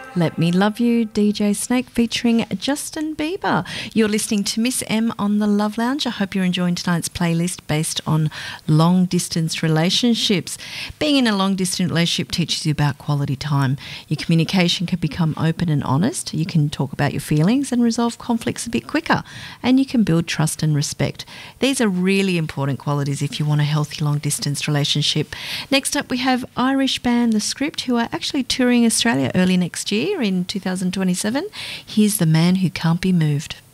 Let Me Love You, DJ Snake featuring Justin Bieber. You're listening to Miss M on the Love Lounge. I hope you're enjoying tonight's playlist based on long-distance relationships. Being in a long-distance relationship teaches you about quality time. Your communication can become open and honest. You can talk about your feelings and resolve conflicts a bit quicker. And you can build trust and respect. These are really important qualities if you want a healthy long-distance relationship. Next up, we have Irish band The Script, who are actually touring Australia early next year in 2027. Here's The Man Who Can't Be Moved.